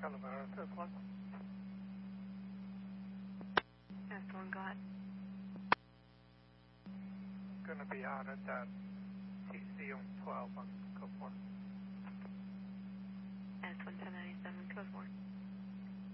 Calavera, code 1. S1 got. Going to be out at that TC on 12 on code 4. S1 1097, code 4.